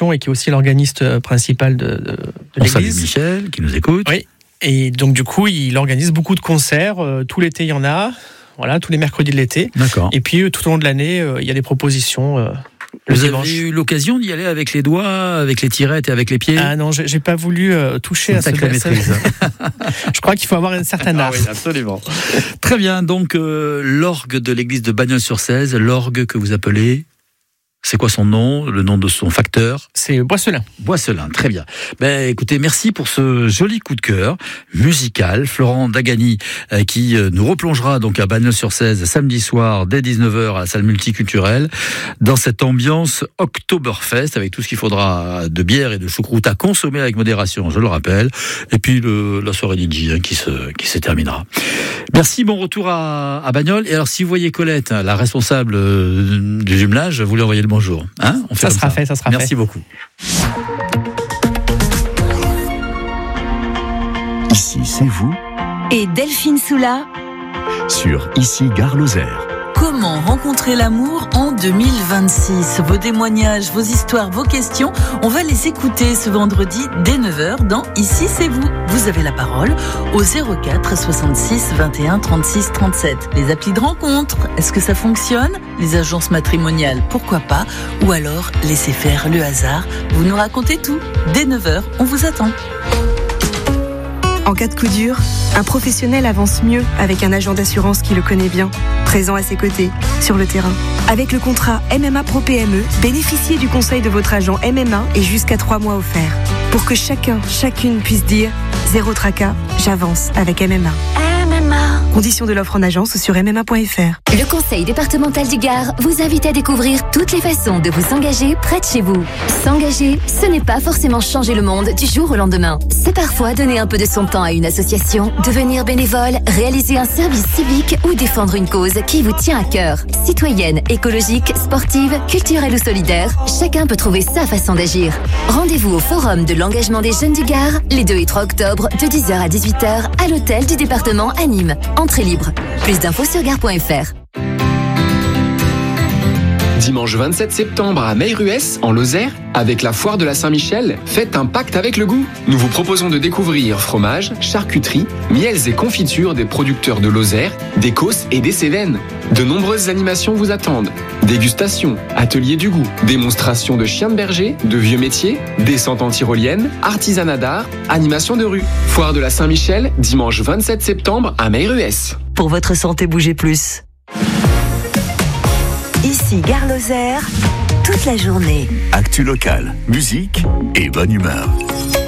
et qui est aussi l'organiste principal de On salue l'église. Michel, qui nous écoute. Oui. Et donc du coup, il organise beaucoup de concerts. Tout l'été, il y en a. Voilà, tous les mercredis de l'été. D'accord. Et puis tout au long de l'année, il y a des propositions. Le Vous dimanche. avez eu l'occasion d'y aller avec les doigts, avec les tirettes et avec les pieds? Ah non, j'ai pas voulu toucher à sacrée maîtrise. Je crois qu'il faut avoir un certain art. Ah oui, absolument. Très bien, donc l'orgue de l'église de Bagnols-sur-Cèze, l'orgue que vous appelez, c'est quoi son nom, le nom de son facteur? C'est Boisselin. Boisselin, très bien. Ben, écoutez, merci pour ce joli coup de cœur musical. Florent Dagani, qui nous replongera donc à Bagnols-sur-Cèze samedi soir dès 19h à la salle multiculturelle, dans cette ambiance Oktoberfest, avec tout ce qu'il faudra de bière et de choucroute à consommer avec modération, je le rappelle. Et puis la soirée DJ qui se terminera. Merci, bon retour à Bagnols. Et alors, si vous voyez Colette, la responsable du jumelage, vous lui envoyez le bonjour. Hein, on fait Ça comme sera fait, ça sera fait. Merci beaucoup. Ici, c'est vous, Et Delphine Soula, sur Ici Gare Lozère. comment rencontrer l'amour en 2026? Vos témoignages, vos histoires, vos questions, on va les écouter ce vendredi dès 9h dans Ici c'est vous. Vous avez la parole au 04 66 21 36 37. Les applis de rencontre, est-ce que ça fonctionne? Les agences matrimoniales, pourquoi pas? Ou alors laissez faire le hasard. Vous nous racontez tout. Dès 9h, on vous attend. En cas de coup dur, un professionnel avance mieux avec un agent d'assurance qui le connaît bien, présent à ses côtés, sur le terrain. Avec le contrat MMA Pro PME, bénéficiez du conseil de votre agent MMA et jusqu'à 3 mois offerts. Pour que chacune puisse dire « Zéro tracas, j'avance avec MMA ». Conditions de l'offre en agence ou sur MMA.fr. Le Conseil départemental du Gard vous invite à découvrir toutes les façons de vous engager près de chez vous. S'engager, ce n'est pas forcément changer le monde du jour au lendemain. C'est parfois donner un peu de son temps à une association, devenir bénévole, réaliser un service civique ou défendre une cause qui vous tient à cœur. Citoyenne, écologique, sportive, culturelle ou solidaire, chacun peut trouver sa façon d'agir. Rendez-vous au Forum de l'engagement des jeunes du Gard, les 2 et 3 octobre, de 10h à 18h, à l'hôtel du département à Nîmes. Entrée libre. Plus d'infos sur gare.fr. Dimanche 27 septembre à Meilruès, en Lozère, avec la foire de la Saint-Michel, faites un pacte avec le goût. Nous vous proposons de découvrir fromage, charcuterie, miels et confitures des producteurs de Lozère, des Causses et des Cévennes. De nombreuses animations vous attendent. Dégustation, atelier du goût, démonstration de chiens de berger, de vieux métiers, descente en tyrolienne, artisanat d'art, animation de rue. Foire de la Saint-Michel, dimanche 27 septembre à Meilruès. Pour votre santé, bougez plus. Ici Gare Lozère, toute la journée. Actu locale, musique et bonne humeur.